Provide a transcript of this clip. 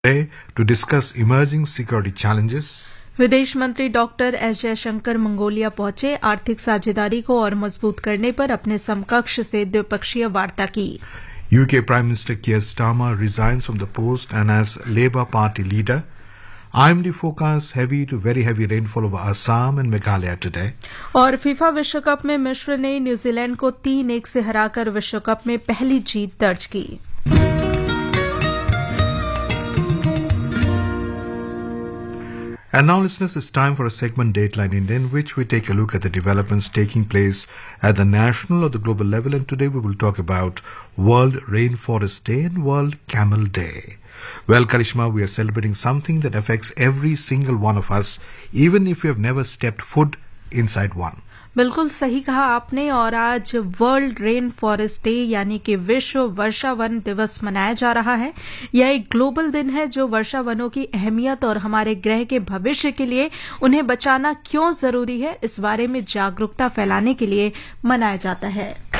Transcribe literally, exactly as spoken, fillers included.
today to discuss emerging security challenges. विदेश मंत्री doctor S Jaishankar Mongolia पहुंचे, आर्थिक साझेदारी को और मजबूत करने पर अपने समकक्ष से द्विपक्षीय वार्ता की। U K Prime Minister Keir Starmer resigns from the post and as Labour Party leader. I M D forecasts heavy to very heavy rainfall over Assam and Meghalaya today. और फीफा विश्व कप में मिस्र ने New Zealand को तीन एक से हराकर विश्व कप में पहली जीत दर्ज की। And now, listeners, it's time for a segment Dateline India, in which we take a look at the developments taking place at the national or the global level. And today we will talk about World Rainforest Day and World Camel Day. Well, Karishma, we are celebrating something that affects every single one of us, even if we have never stepped foot inside one. बिल्कुल सही कहा आपने। और आज world rain forest day यानी कि विश्व वर्षा one दिवस मनाया जा रहा है। यह एक ग्लोबल दिन है जो वर्षा वनों की अहमियत और हमारे ग्रह के भविष्य के लिए उन्हें बचाना क्यों जरूरी है, इस बारे में जागरूकता फैलाने के लिए मनाया जाता है।